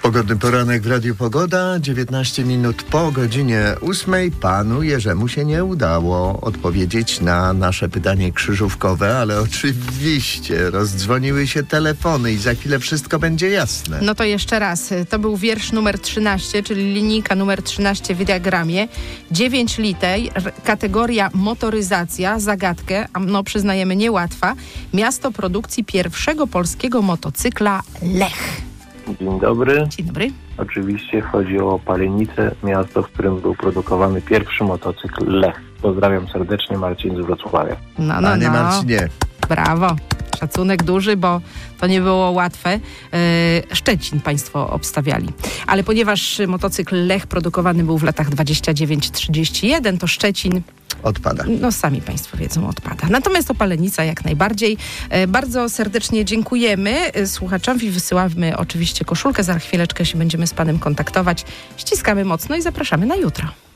Pogodny poranek w Radiu Pogoda, 19 minut po godzinie 8. Panu Jerzemu się nie udało odpowiedzieć na nasze pytanie krzyżówkowe, ale oczywiście rozdzwoniły się telefony i za chwilę wszystko będzie jasne. No to jeszcze raz. To był wiersz numer 13, czyli linijka numer 13 w diagramie. 9 liter, kategoria motoryzacja, zagadkę, no przyznajemy niełatwa. Miasto produkcji pierwszego polskiego motocykla Lech. Dzień dobry. Dzień dobry. Oczywiście chodzi o Palenicę, miasto, w którym był produkowany pierwszy motocykl Lech. Pozdrawiam serdecznie, Marcin z Wrocławia. Panie Marcinie. Brawo. Szacunek duży, bo to nie było łatwe. Szczecin państwo obstawiali. Ale ponieważ motocykl Lech produkowany był w latach 29-31, to Szczecin Odpada. no sami państwo wiedzą, odpada. Natomiast Opalenica jak najbardziej. Bardzo serdecznie dziękujemy słuchaczowi. Wysyłamy oczywiście koszulkę. Za chwileczkę się będziemy z panem kontaktować. Ściskamy mocno i zapraszamy na jutro.